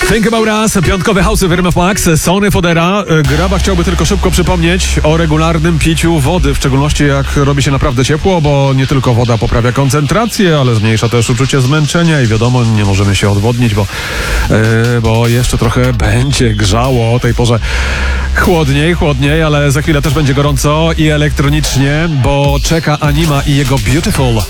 Think About Us, piątkowy house w RMF Max, Sony Fodera. Graba chciałby tylko szybko przypomnieć o regularnym piciu wody, w szczególności jak robi się naprawdę ciepło, bo nie tylko woda poprawia koncentrację, ale zmniejsza też uczucie zmęczenia i wiadomo, nie możemy się odwodnić, bo jeszcze trochę będzie grzało o tej porze. Chłodniej, ale za chwilę też będzie gorąco i elektronicznie, bo czeka Anima i jego Beautiful.